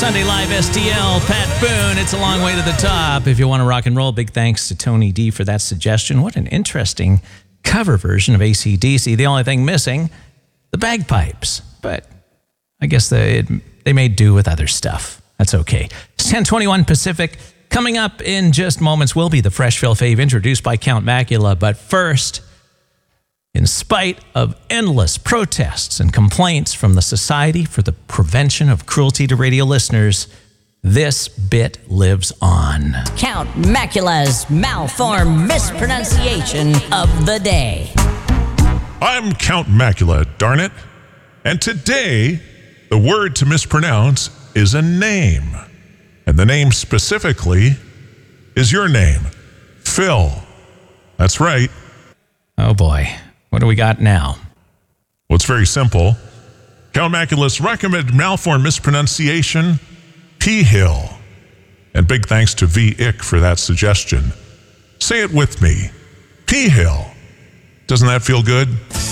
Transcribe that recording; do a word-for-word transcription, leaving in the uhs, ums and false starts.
Sunday Live S T L, Pat Boone. It's a long way to the top. If you want to rock and roll, big thanks to Tony D for that suggestion. What an interesting cover version of A C D C. The only thing missing, the bagpipes. But I guess they, they made do with other stuff. That's okay. It's ten twenty-one Pacific. Coming up in just moments will be the Freshville Fave introduced by Count Macula. But first, in spite of endless protests and complaints from the Society for the Prevention of Cruelty to Radio Listeners, this bit lives on. Count Macula's malformed mispronunciation of the day. I'm Count Macula, darn it. And today, the word to mispronounce is a name. And the name specifically is your name, Phil. That's right. Oh boy. What do we got now? Well, it's very simple. Count Macula's recommended malformed mispronunciation, P-Hill. And big thanks to V. Ick for that suggestion. Say it with me. P-Hill. Doesn't that feel good?